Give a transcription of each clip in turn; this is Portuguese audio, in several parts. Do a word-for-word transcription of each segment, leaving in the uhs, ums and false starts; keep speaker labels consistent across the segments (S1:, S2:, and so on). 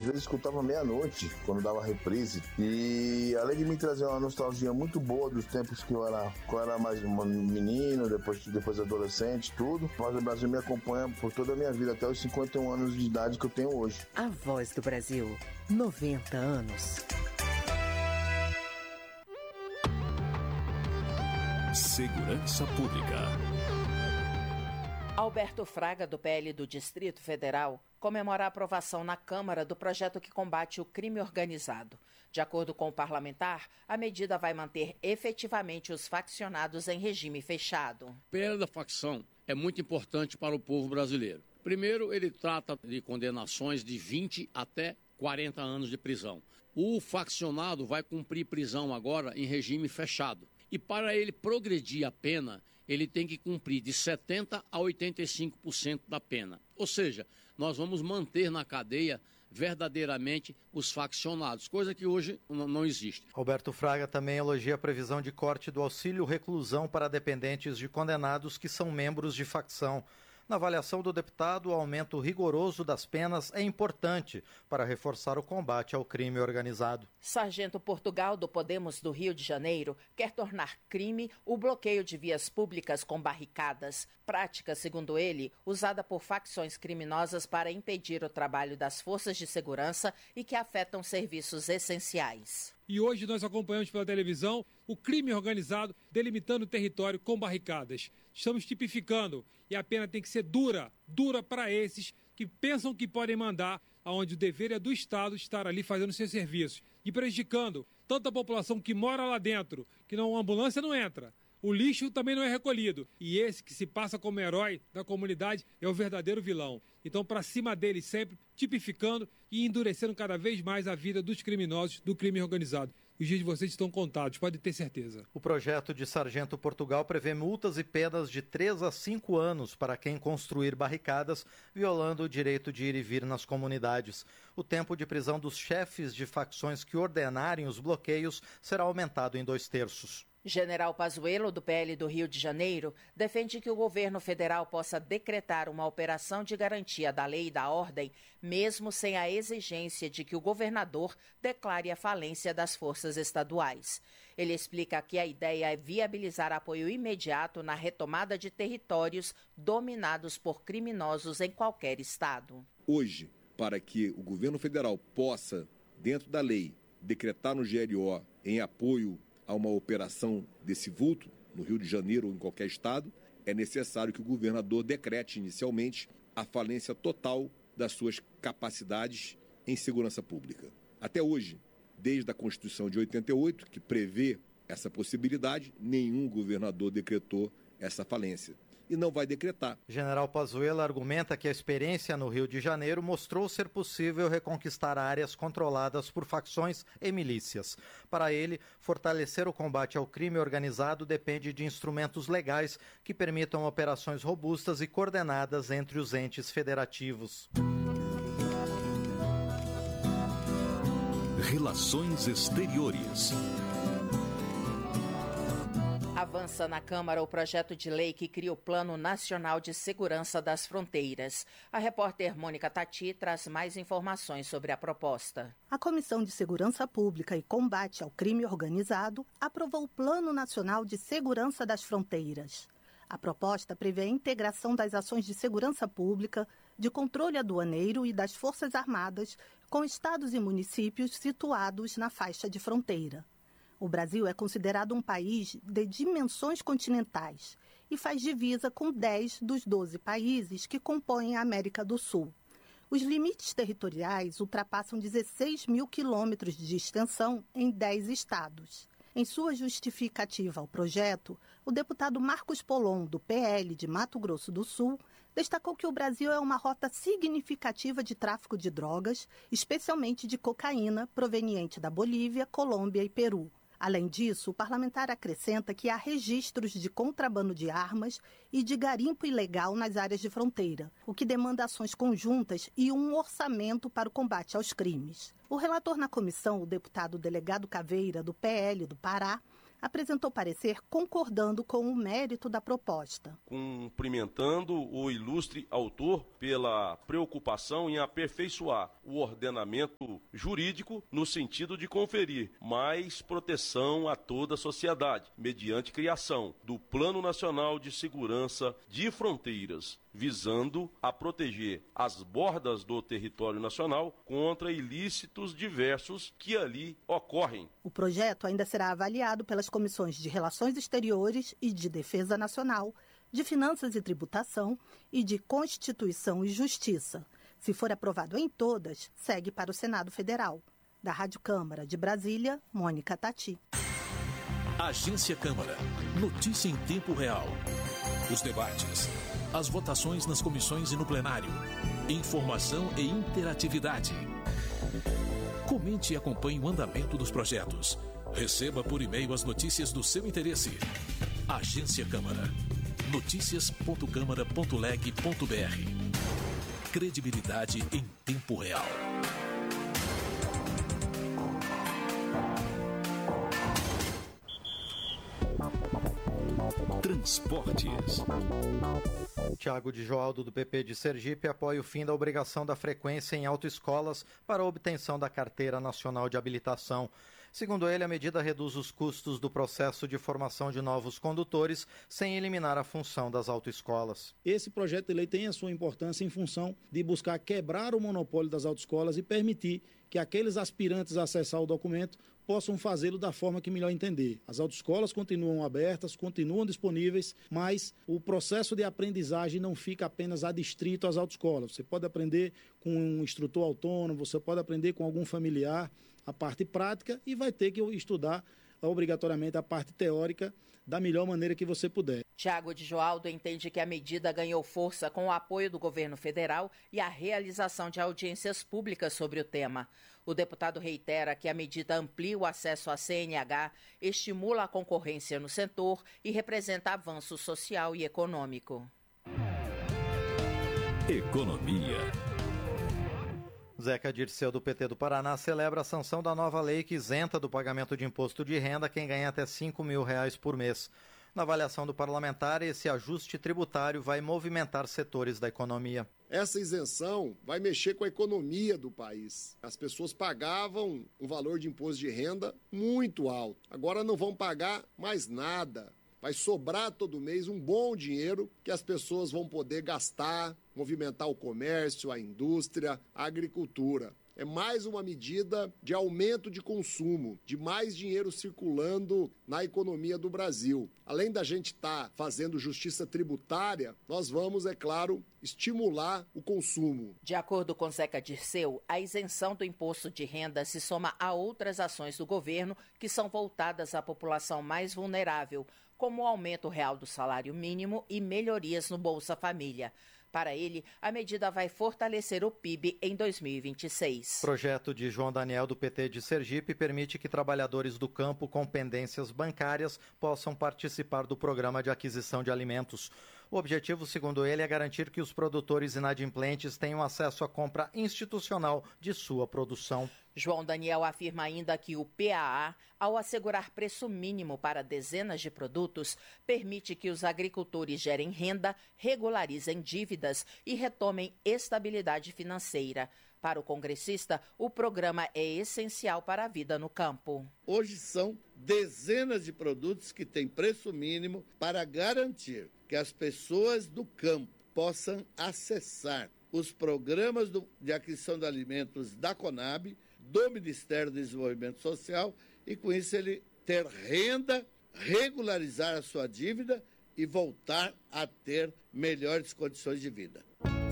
S1: vezes escutava meia-noite, quando dava reprise. E além de me trazer uma nostalgia muito boa dos tempos que eu era, que eu era mais um menino, depois, depois adolescente, tudo. Voz do Brasil me acompanha por toda a minha vida, até os cinquenta e um anos de idade que eu tenho hoje.
S2: A Voz do Brasil, noventa anos.
S3: Segurança Pública.
S4: Alberto Fraga, do P L do Distrito Federal, comemora a aprovação na Câmara do projeto que combate o crime organizado. De acordo com o parlamentar, a medida vai manter efetivamente os faccionados em regime fechado.
S5: O P L da facção é muito importante para o povo brasileiro. Primeiro, ele trata de condenações de vinte até quarenta anos de prisão. O faccionado vai cumprir prisão agora em regime fechado. E para ele progredir a pena, ele tem que cumprir de setenta por cento a oitenta e cinco por cento da pena. Ou seja, nós vamos manter na cadeia verdadeiramente os faccionados, coisa que hoje não existe.
S6: Alberto Fraga também elogia a previsão de corte do auxílio reclusão para dependentes de condenados que são membros de facção. Na avaliação do deputado, o aumento rigoroso das penas é importante para reforçar o combate ao crime organizado.
S4: Sargento Portugal, do Podemos do Rio de Janeiro, quer tornar crime o bloqueio de vias públicas com barricadas, prática, segundo ele, usada por facções criminosas para impedir o trabalho das forças de segurança e que afetam serviços essenciais.
S7: E hoje nós acompanhamos pela televisão o crime organizado delimitando o território com barricadas. Estamos tipificando e a pena tem que ser dura, dura para esses que pensam que podem mandar, aonde o dever é do Estado estar ali fazendo seus serviços e prejudicando tanto a população que mora lá dentro, que não, a ambulância não entra. O lixo também não é recolhido. E esse que se passa como herói da comunidade é o verdadeiro vilão. Então, para cima deles sempre, tipificando e endurecendo cada vez mais a vida dos criminosos do crime organizado. Os dias de vocês estão contados, podem ter certeza.
S6: O projeto de Sargento Portugal prevê multas e penas de três a cinco anos para quem construir barricadas, violando o direito de ir e vir nas comunidades. O tempo de prisão dos chefes de facções que ordenarem os bloqueios será aumentado em dois terços.
S4: General Pazuello, do P L do Rio de Janeiro, defende que o governo federal possa decretar uma operação de garantia da lei e da ordem, mesmo sem a exigência de que o governador declare a falência das forças estaduais. Ele explica que a ideia é viabilizar apoio imediato na retomada de territórios dominados por criminosos em qualquer estado.
S8: Hoje, para que o governo federal possa, dentro da lei, decretar no G L O em apoio a uma operação desse vulto, no Rio de Janeiro ou em qualquer estado, é necessário que o governador decrete inicialmente a falência total das suas capacidades em segurança pública. Até hoje, desde a Constituição de oitenta e oito, que prevê essa possibilidade, nenhum governador decretou essa falência. E não vai decretar.
S6: General Pazuello argumenta que a experiência no Rio de Janeiro mostrou ser possível reconquistar áreas controladas por facções e milícias. Para ele, fortalecer o combate ao crime organizado depende de instrumentos legais que permitam operações robustas e coordenadas entre os entes federativos.
S3: Relações Exteriores.
S4: Avança na Câmara o projeto de lei que cria o Plano Nacional de Segurança das Fronteiras. A repórter Mônica Tati traz mais informações sobre a proposta.
S9: A Comissão de Segurança Pública e Combate ao Crime Organizado aprovou o Plano Nacional de Segurança das Fronteiras. A proposta prevê a integração das ações de segurança pública, de controle aduaneiro e das Forças Armadas com estados e municípios situados na faixa de fronteira. O Brasil é considerado um país de dimensões continentais e faz divisa com dez dos doze países que compõem a América do Sul. Os limites territoriais ultrapassam dezesseis mil quilômetros de extensão em dez estados. Em sua justificativa ao projeto, o deputado Marcos Polon, do P L de Mato Grosso do Sul, destacou que o Brasil é uma rota significativa de tráfico de drogas, especialmente de cocaína, proveniente da Bolívia, Colômbia e Peru. Além disso, o parlamentar acrescenta que há registros de contrabando de armas e de garimpo ilegal nas áreas de fronteira, o que demanda ações conjuntas e um orçamento para o combate aos crimes. O relator na comissão, o deputado delegado Caveira, do P L do Pará, apresentou parecer concordando com o mérito da proposta.
S10: Cumprimentando o ilustre autor pela preocupação em aperfeiçoar o ordenamento jurídico no sentido de conferir mais proteção a toda a sociedade, mediante criação do Plano Nacional de Segurança de Fronteiras, visando a proteger as bordas do território nacional contra ilícitos diversos que ali ocorrem.
S9: O projeto ainda será avaliado pelas comissões de Relações Exteriores e de Defesa Nacional, de Finanças e Tributação e de Constituição e Justiça. Se for aprovado em todas, segue para o Senado Federal. Da Rádio Câmara de Brasília, Mônica Tati.
S3: Agência Câmara. Notícia em tempo real. Os debates, as votações nas comissões e no plenário. Informação e interatividade. Comente e acompanhe o andamento dos projetos. Receba por e-mail as notícias do seu interesse. Agência Câmara. notícias ponto câmara ponto leg ponto br. Credibilidade em tempo real. Transportes.
S6: Tiago de Joaldo, do P P de Sergipe, apoia o fim da obrigação da frequência em autoescolas para a obtenção da Carteira Nacional de Habilitação. Segundo ele, a medida reduz os custos do processo de formação de novos condutores, sem eliminar a função das autoescolas.
S11: Esse projeto de lei tem a sua importância em função de buscar quebrar o monopólio das autoescolas e permitir que aqueles aspirantes a acessar o documento possam fazê-lo da forma que melhor entender. As autoescolas continuam abertas, continuam disponíveis, mas o processo de aprendizagem não fica apenas adstrito às autoescolas. Você pode aprender com um instrutor autônomo, você pode aprender com algum familiar a parte prática e vai ter que estudar obrigatoriamente a parte teórica da melhor maneira que você puder.
S4: Tiago de Joaldo entende que a medida ganhou força com o apoio do governo federal e a realização de audiências públicas sobre o tema. O deputado reitera que a medida amplia o acesso à C N H, estimula a concorrência no setor e representa avanço social e econômico.
S3: Economia.
S6: Zeca Dirceu, do P T do Paraná, celebra a sanção da nova lei que isenta do pagamento de imposto de renda quem ganha até cinco mil reais por mês. Na avaliação do parlamentar, esse ajuste tributário vai movimentar setores da economia.
S12: Essa isenção vai mexer com a economia do país. As pessoas pagavam um valor de imposto de renda muito alto. Agora não vão pagar mais nada. Vai sobrar todo mês um bom dinheiro que as pessoas vão poder gastar, movimentar o comércio, a indústria, a agricultura. É mais uma medida de aumento de consumo, de mais dinheiro circulando na economia do Brasil. Além da gente estar fazendo justiça tributária, nós vamos, é claro, estimular o consumo.
S4: De acordo com Zeca Dirceu, a isenção do imposto de renda se soma a outras ações do governo que são voltadas à população mais vulnerável, como o aumento real do salário mínimo e melhorias no Bolsa Família. Para ele, a medida vai fortalecer o P I B em dois mil e vinte e seis.
S6: Projeto de João Daniel, do P T de Sergipe, permite que trabalhadores do campo com pendências bancárias possam participar do programa de aquisição de alimentos. O objetivo, segundo ele, é garantir que os produtores inadimplentes tenham acesso à compra institucional de sua produção.
S4: João Daniel afirma ainda que o P A A, ao assegurar preço mínimo para dezenas de produtos, permite que os agricultores gerem renda, regularizem dívidas e retomem estabilidade financeira. Para o congressista, o programa é essencial para a vida no campo.
S13: Hoje são dezenas de produtos que têm preço mínimo para garantir que as pessoas do campo possam acessar os programas do, de aquisição de alimentos da Conab, do Ministério do Desenvolvimento Social, e com isso ele ter renda, regularizar a sua dívida e voltar a ter melhores condições de vida.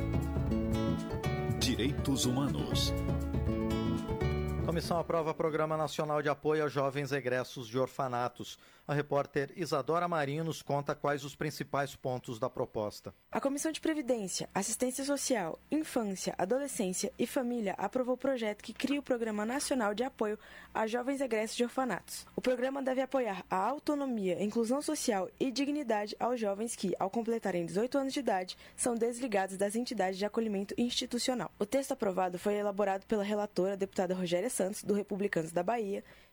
S3: Direitos Humanos.
S6: Comissão aprova Programa Nacional de Apoio a Jovens Egressos de Orfanatos. A repórter Isadora Marinho nos conta quais os principais pontos da proposta.
S14: A Comissão de Previdência, Assistência Social, Infância, Adolescência e Família aprovou o projeto que cria o Programa Nacional de Apoio a Jovens Egressos de Orfanatos. O programa deve apoiar a autonomia, inclusão social e dignidade aos jovens que, ao completarem dezoito anos de idade, são desligados das entidades de acolhimento institucional. O texto aprovado foi elaborado pela relatora, a deputada Rogéria Santos, do Republicanos da Bahia,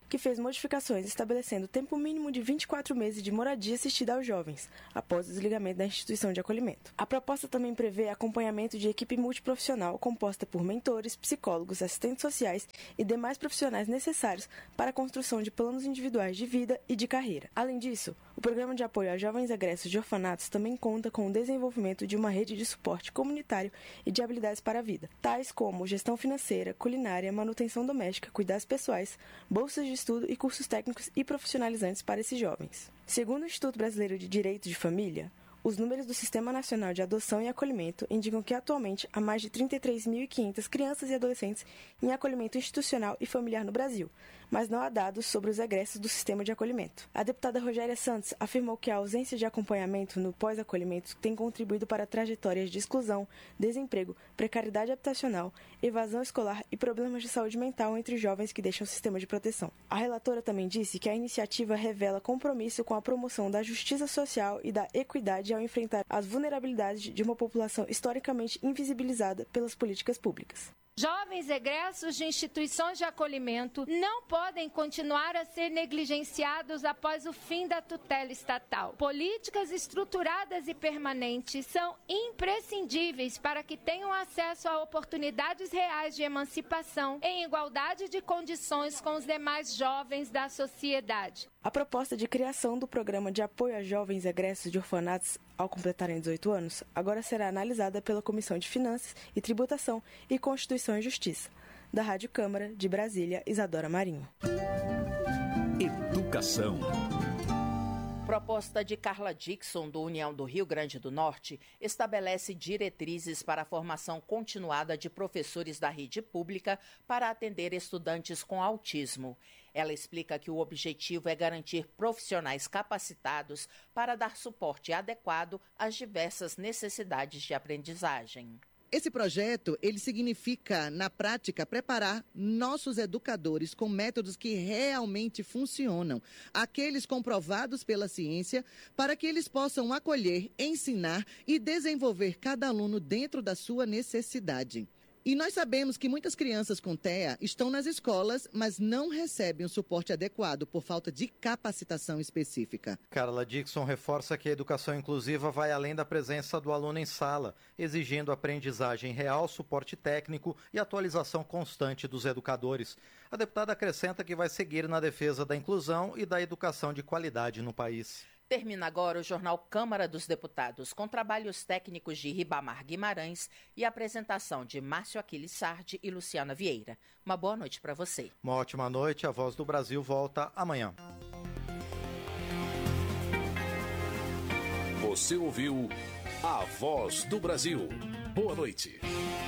S14: que fez modificações estabelecendo tempo mínimo de vinte e quatro meses de moradia assistida aos jovens, após o desligamento da instituição de acolhimento. A proposta também prevê acompanhamento de equipe multiprofissional composta por mentores, psicólogos, assistentes sociais e demais profissionais necessários para a construção de planos individuais de vida e de carreira. Além disso, o Programa de Apoio a Jovens Egressos de Orfanatos também conta com o desenvolvimento de uma rede de suporte comunitário e de habilidades para a vida, tais como gestão financeira, culinária, manutenção doméstica, cuidados pessoais, bolsas de estudo e cursos técnicos e profissionalizantes para esses jovens. Segundo o Instituto Brasileiro de Direito de Família, os números do Sistema Nacional de Adoção e Acolhimento indicam que atualmente há mais de trinta e três mil e quinhentas crianças e adolescentes em acolhimento institucional e familiar no Brasil, mas não há dados sobre os egressos do sistema de acolhimento. A deputada Rogéria Santos afirmou que a ausência de acompanhamento no pós-acolhimento tem contribuído para trajetórias de exclusão, desemprego, precariedade habitacional, evasão escolar e problemas de saúde mental entre jovens que deixam o sistema de proteção. A relatora também disse que a iniciativa revela compromisso com a promoção da justiça social e da equidade ao enfrentar as vulnerabilidades de uma população historicamente invisibilizada pelas políticas públicas.
S15: Jovens egressos de instituições de acolhimento não podem continuar a ser negligenciados após o fim da tutela estatal. Políticas estruturadas e permanentes são imprescindíveis para que tenham acesso a oportunidades reais de emancipação em igualdade de condições com os demais jovens da sociedade.
S14: A proposta de criação do Programa de Apoio a Jovens Egressos de Orfanatos ao completarem dezoito anos agora será analisada pela Comissão de Finanças e Tributação e Constituição e Justiça. Da Rádio Câmara, de Brasília, Isadora Marinho.
S3: Educação.
S4: Proposta de Carla Dixon, do União do Rio Grande do Norte, estabelece diretrizes para a formação continuada de professores da rede pública para atender estudantes com autismo. Ela explica que o objetivo é garantir profissionais capacitados para dar suporte adequado às diversas necessidades de aprendizagem.
S16: Esse projeto, ele significa, na prática, preparar nossos educadores com métodos que realmente funcionam, aqueles comprovados pela ciência, para que eles possam acolher, ensinar e desenvolver cada aluno dentro da sua necessidade. E nós sabemos que muitas crianças com T E A estão nas escolas, mas não recebem o suporte adequado por falta de capacitação específica.
S6: Carla Dixon reforça que a educação inclusiva vai além da presença do aluno em sala, exigindo aprendizagem real, suporte técnico e atualização constante dos educadores. A deputada acrescenta que vai seguir na defesa da inclusão e da educação de qualidade no país.
S4: Termina agora o Jornal Câmara dos Deputados, com trabalhos técnicos de Ribamar Guimarães e apresentação de Márcio Aquiles Sardi e Luciana Vieira. Uma boa noite para você.
S6: Uma ótima noite. A Voz do Brasil volta amanhã.
S3: Você ouviu A Voz do Brasil. Boa noite.